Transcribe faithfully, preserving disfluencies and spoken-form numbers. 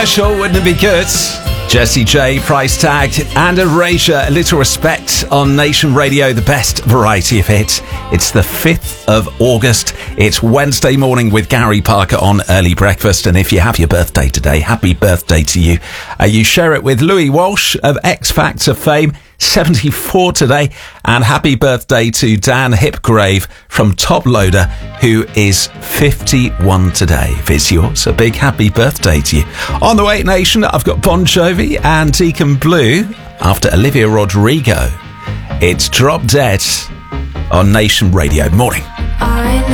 Sure, wouldn't it be good? Jessie J, Price Tag, and Erasure, A Little Respect on Nation Radio, the best variety of hits. It's the fifth of August. It's Wednesday morning with Gary Parker on Early Breakfast. And if you have your birthday today, happy birthday to you. Uh, you share it with Louis Walsh of X Factor fame, seventy-four today. And happy birthday to Dan Hipgrave from Top Loader, who is fifty-one today. If it's yours, a big happy birthday to you. On the way, Nation, I've got Bon Jovi and Deacon Blue after Olivia Rodrigo. It's Drop Dead on Nation Radio. Morning.